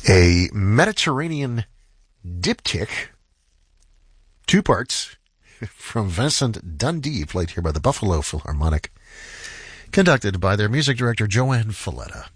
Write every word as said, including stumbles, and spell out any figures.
A Mediterranean diptych, two parts, from Vincent Dundee, played here by the Buffalo Philharmonic, conducted by their music director, Joanne Falletta.